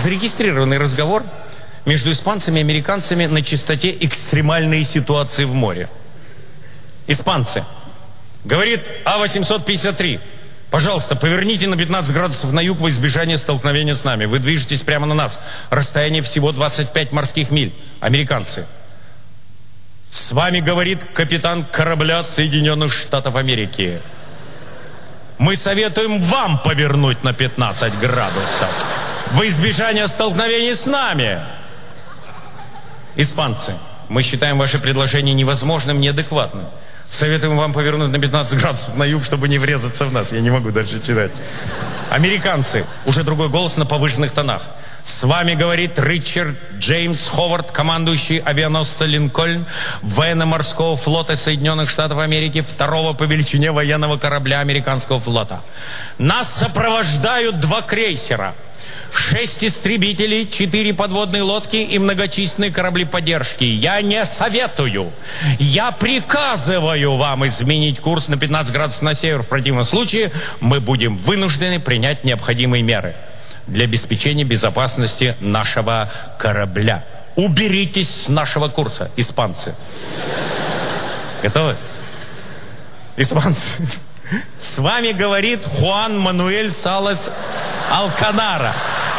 Зарегистрированный разговор между испанцами и американцами на частоте экстремальные ситуации в море. Испанцы. Говорит А-853. Пожалуйста, поверните на 15 градусов на юг во избежание столкновения с нами. Вы движетесь прямо на нас. Расстояние всего 25 морских миль. Американцы. С вами говорит капитан корабля Соединенных Штатов Америки. Мы советуем вам повернуть на 15 градусов во избежание столкновений с нами. Испанцы. Мы считаем ваше предложение невозможным, неадекватным. Советуем вам повернуть на 15 градусов на юг, чтобы не врезаться в нас. Я не могу дальше читать. Американцы. Уже другой голос на повышенных тонах. С вами говорит Ричард Джеймс Ховард, командующий авианосца «Линкольн» военно-морского флота Соединенных Штатов Америки, второго по величине военного корабля американского флота. Нас сопровождают 2 крейсера, 6 истребителей, 4 подводные лодки и многочисленные корабли поддержки. Я не советую. Я приказываю вам изменить курс на 15 градусов на север. В противном случае мы будем вынуждены принять необходимые меры для обеспечения безопасности нашего корабля. Уберитесь с нашего курса, испанцы. Готовы? Испанцы. С вами говорит Хуан Мануэль Салас Алканара.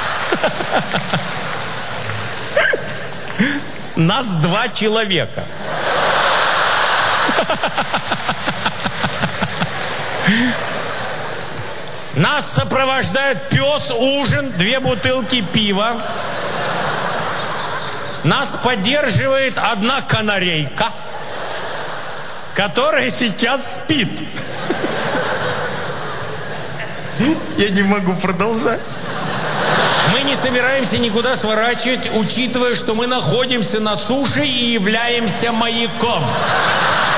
Нас 2 человека. Нас сопровождает пес, ужин, 2 бутылки пива. Нас поддерживает 1 канарейка, которая сейчас спит. Я не могу продолжать. Мы не собираемся никуда сворачивать, учитывая, что мы находимся на суше и являемся маяком.